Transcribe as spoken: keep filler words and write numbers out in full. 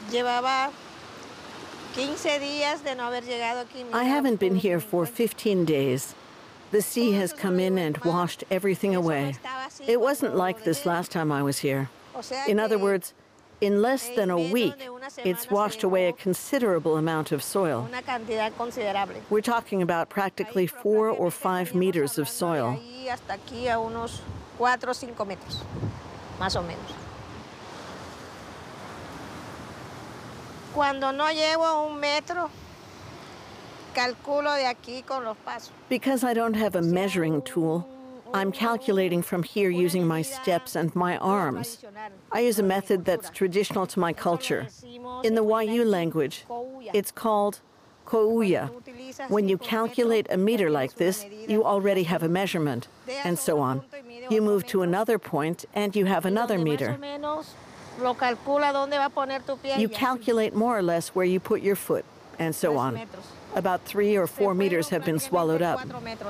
Llevaba quince días de no haber llegado aquí. I haven't been here for fifteen days. The sea has come in and washed everything away. It wasn't like this last time I was here. In other words, in less than a week, it's washed away a considerable amount of soil. We're talking about practically four or five meters of soil. Cuando no llevo un metro, calculo de aquí con los pasos. Because I don't have a measuring tool, I'm calculating from here using my steps and my arms. I use a method that's traditional to my culture. In the Wayuu language, it's called ko'uya. When you calculate a meter like this, you already have a measurement, and so on. You move to another point, and you have another meter. You calculate more or less where you put your foot, and so on. About three or four meters have been swallowed up.